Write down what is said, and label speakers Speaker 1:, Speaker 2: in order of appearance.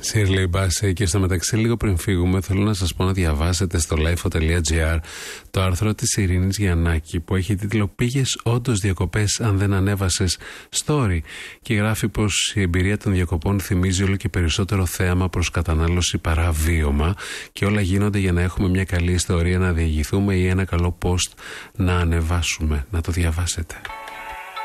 Speaker 1: Shirley Bassey. Και στο μεταξύ, λίγο πριν φύγουμε, θέλω να σας πω να διαβάσετε στο lifeo.gr το άρθρο της Ειρήνης Γιαννάκη που έχει τίτλο «Πήγες όντως διακοπές αν δεν ανέβασες story?» και γράφει πως η εμπειρία των διακοπών θυμίζει όλο και περισσότερο θέαμα προς κατανάλωση παρά βίωμα και όλα γίνονται για να έχουμε μια καλή ιστορία να διηγηθούμε ή ένα καλό post να ανεβάσουμε. Να το διαβάσετε.